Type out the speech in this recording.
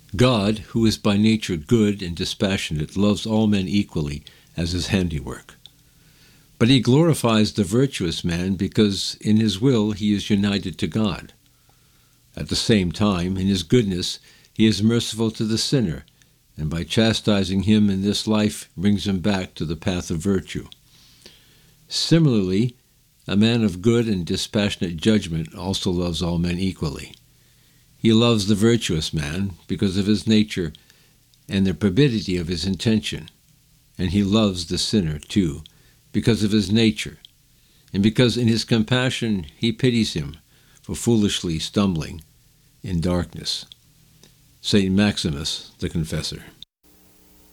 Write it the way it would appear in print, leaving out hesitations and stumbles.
God, who is by nature good and dispassionate, loves all men equally as his handiwork. But he glorifies the virtuous man because in his will he is united to God. At the same time, in his goodness, he is merciful to the sinner, and by chastising him in this life brings him back to the path of virtue. Similarly, a man of good and dispassionate judgment also loves all men equally. He loves the virtuous man because of his nature and the probity of his intention, and he loves the sinner, too, because of his nature, and because in his compassion he pities him for foolishly stumbling in darkness. St. Maximus the Confessor.